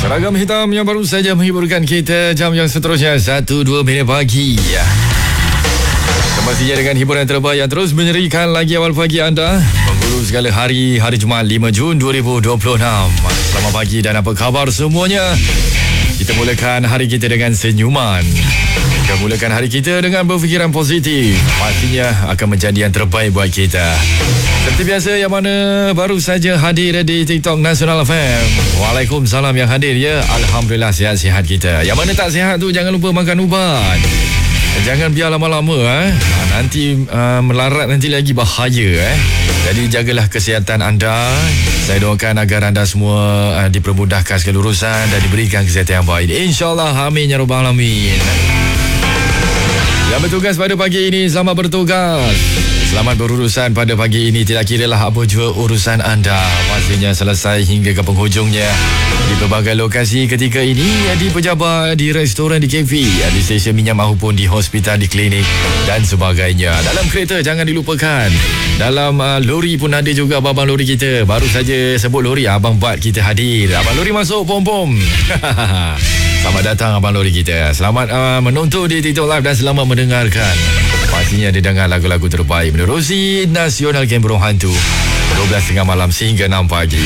Seragam hitam yang baru saja menghiburkan kita. Jam yang seterusnya 1-2 minit pagi. Semestinya dengan hiburan terbaik yang terus menyerikan lagi awal pagi anda. Penghulu segala hari Jumaat 5 Jun 2026. Selamat pagi dan apa khabar semuanya. Kita mulakan hari kita dengan senyuman. Kita mulakan hari kita dengan berfikiran positif. Pastinya akan menjadi yang terbaik buat kita. Seperti biasa, yang mana baru saja hadir di TikTok Nasional FM. Waalaikumsalam yang hadir ya. Alhamdulillah sihat-sihat kita. Yang mana tak sihat tu jangan lupa makan ubat. Jangan biar lama-lama nanti melarat nanti lagi bahaya Jadi jagalah kesihatan anda. Saya doakan agar anda semua dipermudahkan segala urusan dan diberikan kesihatan yang baik, InsyaAllah, amin ya rabbal alamin. Yang bertugas pada pagi ini, selamat bertugas. Selamat berurusan pada pagi ini. Tidak kiralah apa jua urusan anda, pastinya selesai hingga ke penghujungnya. Di pelbagai lokasi ketika ini, di pejabat, di restoran, di kafe, di stesen minyak maupun di hospital, di klinik dan sebagainya. Dalam kereta jangan dilupakan. Dalam lori pun ada juga abang lori kita. Baru saja sebut lori, Abang Bat kita hadir. Abang lori masuk, pom-pom. Selamat datang abang lori kita. Selamat menonton di TikTok Live dan selamat mendengarkan. Pastinya didengar lagu-lagu terbaik menerusi Nasional Game Burung Hantu 12.30 malam sehingga 6 pagi.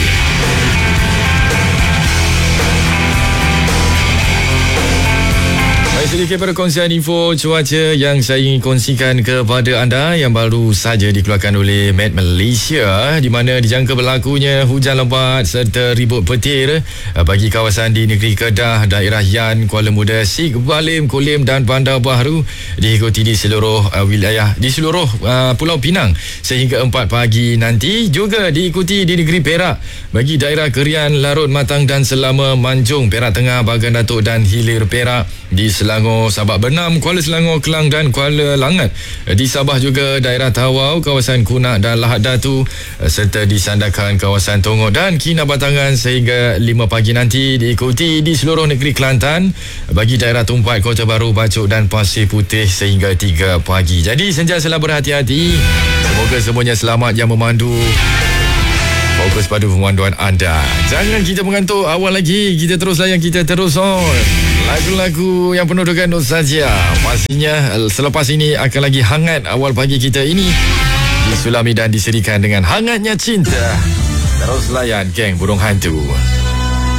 Sedikit perkongsian info cuaca yang saya ingin kongsikan kepada anda yang baru saja dikeluarkan oleh Met Malaysia, di mana dijangka berlakunya hujan lebat serta ribut petir bagi kawasan di negeri Kedah, daerah Yan, Kuala Muda, Sik, Balim, Kulim dan Bandar Baharu, diikuti di seluruh wilayah di seluruh Pulau Pinang sehingga 4 pagi nanti, juga diikuti di negeri Perak bagi daerah Kerian, Larut, Matang dan Selama, Manjung, Perak Tengah, Bagan Datuk dan Hilir Perak, di Selangor, Sabak Bernam, Kuala Selangor, Kelang dan Kuala Langat, di Sabah juga daerah Tawau, kawasan Kunak dan Lahad Datu, serta di Sandakan, kawasan Tongok dan Kinabatangan sehingga 5 pagi nanti, diikuti di seluruh negeri Kelantan bagi daerah Tumpat, Kota Baru, Bacok dan Pasir Putih sehingga 3 pagi. Jadi sentiasalah berhati-hati. Semoga semuanya selamat yang memandu. Fokus pada pemanduan anda. Jangan kita mengantuk awal lagi. Kita terus layan, kita terus on. Lagu-lagu yang penuh dengan nostalgia. Pastinya selepas ini akan lagi hangat awal pagi kita ini. Disulami dan diserikan dengan hangatnya cinta. Terus layan geng Burung Hantu.